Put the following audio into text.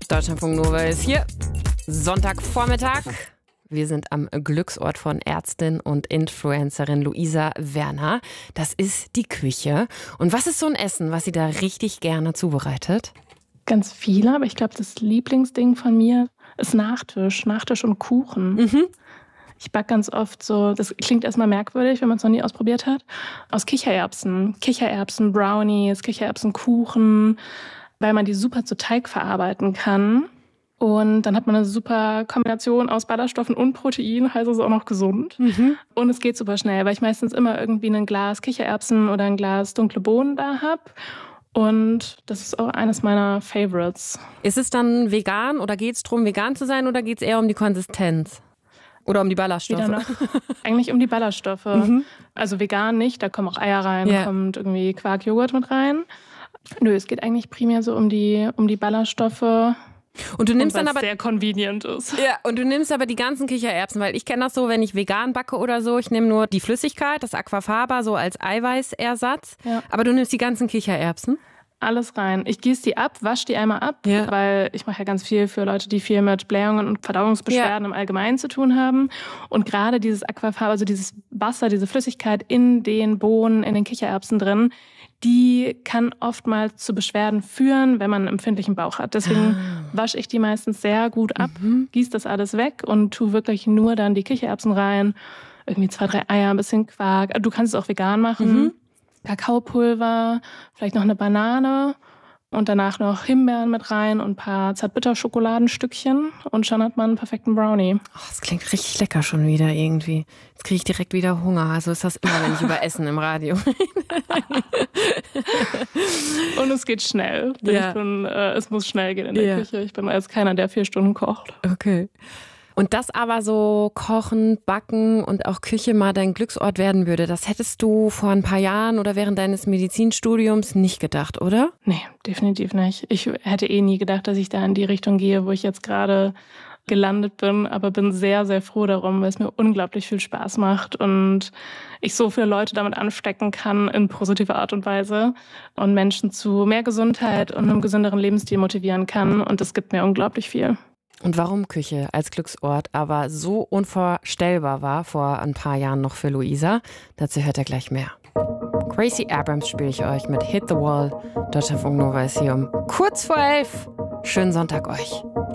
Deutschlandfunk Nova ist hier. Sonntagvormittag. Wir sind am Glücksort von Ärztin und Influencerin Luisa Werner. Das ist die Küche. Und was ist so ein Essen, was sie da richtig gerne zubereitet? Ganz viele, aber ich glaube, das Lieblingsding von mir ist Nachtisch. Nachtisch und Kuchen. Ich backe ganz oft so, das klingt erstmal merkwürdig, wenn man es noch nie ausprobiert hat, aus Kichererbsen. Kichererbsen-Brownies, Kichererbsen-Kuchen, weil man die super zu Teig verarbeiten kann. Und dann hat man eine super Kombination aus Ballaststoffen und Protein, heißt es auch noch gesund. Und es geht super schnell, weil ich meistens immer irgendwie ein Glas Kichererbsen oder ein Glas dunkle Bohnen da habe. Und das ist auch eines meiner Favorites. Ist es dann vegan oder geht es darum, vegan zu sein oder geht es eher um die Konsistenz? Oder um die Ballaststoffe? Wieder noch. Eigentlich um die Ballaststoffe. Also vegan nicht, da kommen auch Eier rein, kommt irgendwie Quark-Joghurt mit rein. Nö, es geht eigentlich primär so um die Ballaststoffe. Und du nimmst dann aber sehr convenient ist. Ja, und du nimmst aber die ganzen Kichererbsen, weil ich kenne das so, wenn ich vegan backe oder so, ich nehme nur die Flüssigkeit, das Aquafaba, so als Eiweißersatz. Ja. Aber du nimmst die ganzen Kichererbsen? Alles rein. Ich gieße die ab, wasche die einmal ab, weil ich mache ja ganz viel für Leute, die viel mit Blähungen und Verdauungsbeschwerden im Allgemeinen zu tun haben. Und gerade dieses Aquafaba, also dieses Wasser, diese Flüssigkeit in den Bohnen, in den Kichererbsen drin, die kann oftmals zu Beschwerden führen, wenn man einen empfindlichen Bauch hat. Deswegen wasche ich die meistens sehr gut ab, gieße das alles weg und tue wirklich nur dann die Kichererbsen rein. Irgendwie 2, 3 Eier, ein bisschen Quark. Du kannst es auch vegan machen. Kakaopulver, vielleicht noch eine Banane und danach noch Himbeeren mit rein und ein paar Zartbitterschokoladenstückchen und schon hat man einen perfekten Brownie. Oh, das klingt richtig lecker schon wieder irgendwie. Jetzt kriege ich direkt wieder Hunger. Also ist das immer, wenn ich über Essen im Radio Und es geht schnell. Es muss schnell gehen in der Küche. Ich bin jetzt keiner, der 4 Stunden kocht. Okay. Und dass aber so Kochen, Backen und auch Küche mal dein Glücksort werden würde, das hättest du vor ein paar Jahren oder während deines Medizinstudiums nicht gedacht, oder? Nee, definitiv nicht. Ich hätte nie gedacht, dass ich da in die Richtung gehe, wo ich jetzt gerade gelandet bin, aber bin sehr, sehr froh darum, weil es mir unglaublich viel Spaß macht und ich so viele Leute damit anstecken kann in positiver Art und Weise und Menschen zu mehr Gesundheit und einem gesünderen Lebensstil motivieren kann und das gibt mir unglaublich viel. Und warum Küche als Glücksort aber so unvorstellbar war vor ein paar Jahren noch für Luisa, dazu hört ihr gleich mehr. Gracie Abrams spiele ich euch mit Hit the Wall. Deutschlandfunk Nova ist hier um kurz vor 11. Schönen Sonntag euch.